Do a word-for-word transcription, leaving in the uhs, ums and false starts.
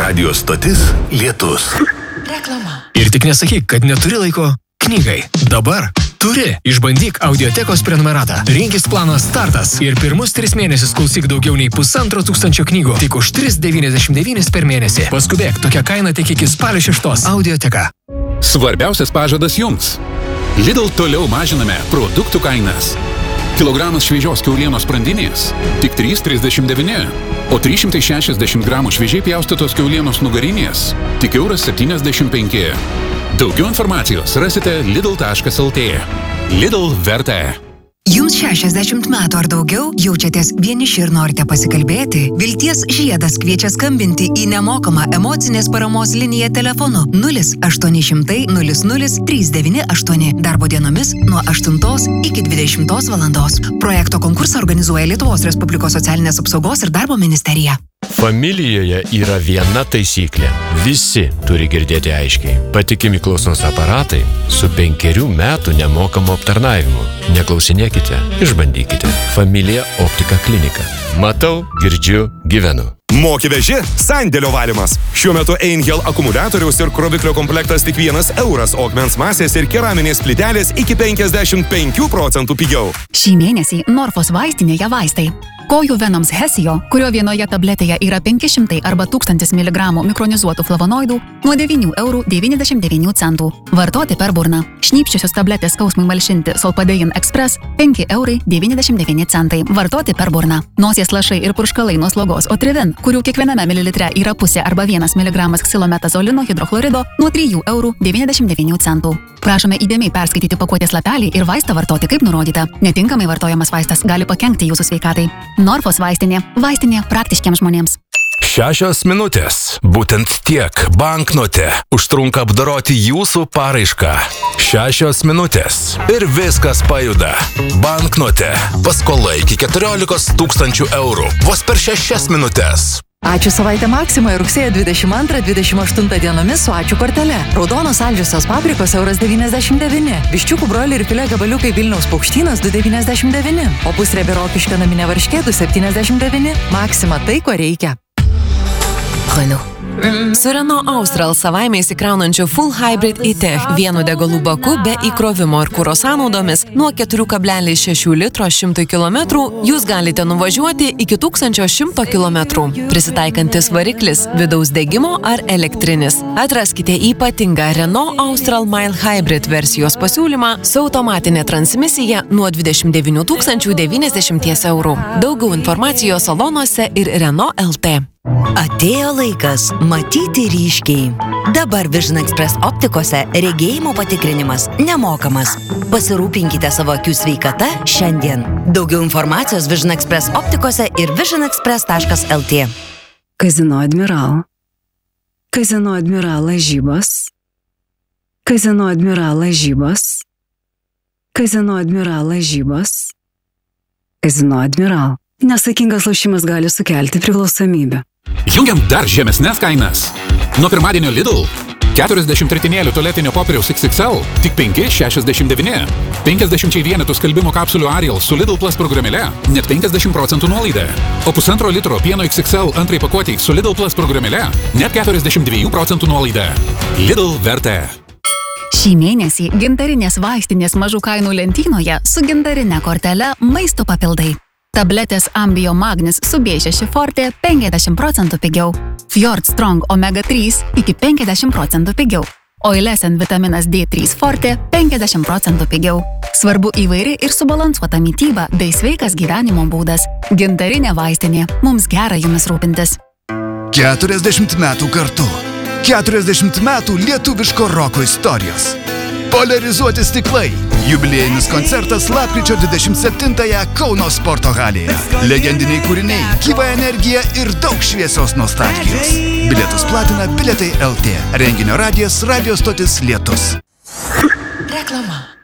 Radio stotis Lietus. Reklama. Ir tik nesakyk, kad neturi laiko knygai. Dabar turi. Išbandyk Audiotekos prenumeratą. Rinkis planą Startas ir pirmus tris mėnesius klausyk daugiau nei pusantro tūkstančio knygų. Tik už tris devyniasdešimt devynis per mėnesį. Paskubėk, tokia kaina tik iki spalio šeštos. Audioteka. Svarbiausias pažadas jums. Lidl toliau mažiname produktų kainas. Kilogramas šviežios kiaulienos sprandinės tik trys trisdešimt devyni, o trys šimtai šešiasdešimt gramų šviežiai pjaustytos kiaulienos nugarinės tik euras septyniasdešimt penki. Daugiau informacijos rasite lidl taškas lt. Lidl verta. Jums šešiasdešimt metų ar daugiau, jaučiatės vieniši ir norite pasikalbėti? Vilties žiedas kviečia skambinti į nemokamą emocinės paramos liniją telefonu nulis aštuoni šimtai nulis nulis trys devyni aštuoni. Darbo dienomis nuo aštuntos iki dvidešimtos valandos. Projekto konkursą organizuoja Lietuvos Respublikos socialinės apsaugos ir darbo ministerija. Familijoje yra viena taisyklė. Visi turi girdėti aiškiai. Patikimi klausos aparatai su penkerių metų nemokamu aptarnavimu. Neklausinėkite, išbandykite. Familija Optika klinika. Matau, girdžiu, gyvenu. Moki veži, sandėlio valymas. Šiuo metu Einhell akumuliatoriaus ir kroviklio komplektas tik vienas euras, o akmens masės ir keraminės plytelės iki penkiasdešimt penkių procentų pigiau. Šį mėnesį Norfos vaistinėje vaistai. Kojų venoms Hesio, kurio vienoje tabletėje yra penki šimtai arba tūkstantis miligramų mikronizuotų flavonoidų, nuo devynių eurų devyniasdešimt devynių centų. Vartoti per burną. Šnypščiosios tabletės skausmui malšinti Solpadein Express penki eurai devyniasdešimt devyni centai. Vartoti per burną. Nosies lašai ir purškalai nuo slogos Otrivin, kurių kiekviename mililitre yra pusė arba vienas miligramas ksilometazolino hidrochlorido, nuo trijų eurų devyniasdešimt devynių centų. Prašome įdėmiai perskaityti pakuotės lapelį ir vaistą vartoti kaip nurodyta. Netinkamai vartojamas vaistas gali pakenkti jūsų sveikatai. Norfos vaistinė. Vaistinė praktiškiams žmonėms. Šešios minutės. Būtent tiek banknote užtrunka apdoroti jūsų paraišką. Šešios minutės. Ir viskas pajuda. Banknote. Paskola iki keturiolikos tūkstančių eurų. Vos per šešias minutės. Ačiū savaitę Maksimoje rugsėjo dvidešimt antrą dvidešimt aštuntą dienomis su ačiū kortele. Raudonos saldžiosios paprikos euras devyniasdešimt devyni. Viščiukų broliai ir filė gabaliukai Vilniaus Paukštynas du devyniasdešimt devyni. O pusriebė rokiškio naminė varškė du septyniasdešimt devyni. Maksima tai, ko reikia. Renault. Su Renault Austral savaime įsikraunančiu Full Hybrid e-Tech vienu degalų baku be įkrovimo ir kuro sąnaudomis nuo keturi kablelis šeši litro šimtui kilometrų jūs galite nuvažiuoti iki tūkstančio šimto kilometrų. Prisitaikantis variklis vidaus degimo ar elektrinis. Atraskite ypatingą Renault Austral Mile Hybrid versijos pasiūlymą su automatinė transmisija nuo dvidešimt devynių tūkstančių devyniasdešimties eurų. Daugiau informacijos salonuose ir Renault L T. Atėjo laikas matyti ryškiai. Dabar Vision Express optikose regėjimo patikrinimas nemokamas. Pasirūpinkite savo akių sveikata šiandien. Daugiau informacijos Vision Express optikose ir vision express taškas lt. Kazino Admiral. Kazino Admiral lažybos. Kazino Admiral lažybos. Kazino Admiral lažybos. Kazino Admiral. Nesaikingas lošimas gali sukelti priklausomybę. Jungiam dar žemesnes kainas. Nuo pirmadienio Lidl. keturiasdešimt ritinėlių tualetinio popieriaus iks iks el tik penki šešiasdešimt devyni. penkiasdešimt vienetų skalbimo kapsulių Ariel su Lidl Plus programėle net penkiasdešimt procentų nuolaida. O pusantro litro pieno iks iks el antrai pakuotei su Lidl Plus programėle net keturiasdešimt dviejų procentų nuolaida. Lidl verta. Šį mėnesį gintarinės vaistinės mažų kainų lentynoje su gintarine kortele maisto papildai. Tabletės Ambio Magnis su B šeši Forte penkiasdešimt procentų pigiau. Fjord Strong Omega trys iki penkiasdešimt procentų pigiau. Oilesen vitaminas D trys Forte penkiasdešimt procentų pigiau. Svarbu įvairi ir subalansuota mityba bei sveikas gyvenimo būdas. Gintarinė vaistinė. Mums gera jumis rūpintis. keturiasdešimt metų kartu. keturiasdešimt metų lietuviško roko istorijos. Poliarizuoti stiklai. Jubiliejinis koncertas lapkričio dvidešimt septintąją Kauno sporto halėje. Legendiniai kūriniai, gyva energija ir daug šviesios nostalgijos. Bilietus platina Bilietai L T. Renginio radijas, radio stotis Lietus. Reklama.